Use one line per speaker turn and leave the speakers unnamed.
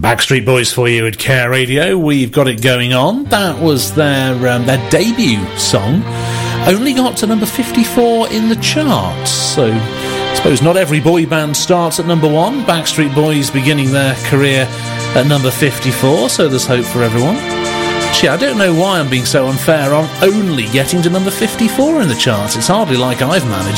Backstreet Boys for you at Care Radio. We've got it going on. That was their debut song. Only got to number 54 in the charts. So I suppose not every boy band starts at number 1. Backstreet Boys beginning their career at number 54, so there's hope for everyone. Actually, I don't know why I'm being so unfair on only getting to number 54 in the charts. It's hardly like I've managed